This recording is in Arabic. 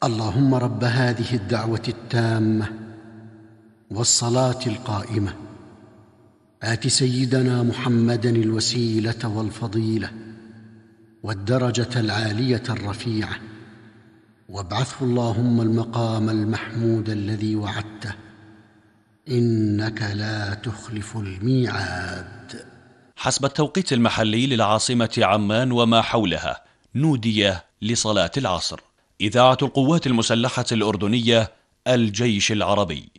اللهم رب هذه الدعوة التامة والصلاة القائمة آت سيدنا محمدا الوسيلة والفضيلة والدرجة العالية الرفيعة، وابعثه اللهم المقام المحمود الذي وعدته، إنك لا تخلف الميعاد. حسب التوقيت المحلي للعاصمة عمان وما حولها نودي لصلاة العصر. إذاعة القوات المسلحة الأردنية، الجيش العربي.